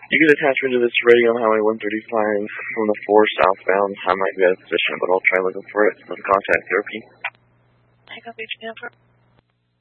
You can attach me to this radio on Highway 135 from the 4 southbound. I might be out of position, but I'll try looking for it. With contact therapy. Hang up, Beach Camper.